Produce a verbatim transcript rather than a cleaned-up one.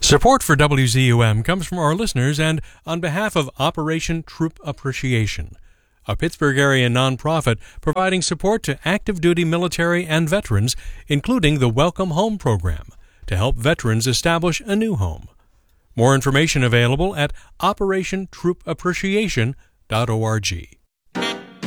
Support for W Z U M comes from our listeners and on behalf of Operation Troop Appreciation, a Pittsburgh area nonprofit providing support to active duty military and veterans, including the Welcome Home program, to help veterans establish a new home. More information available at operation troop appreciation dot org.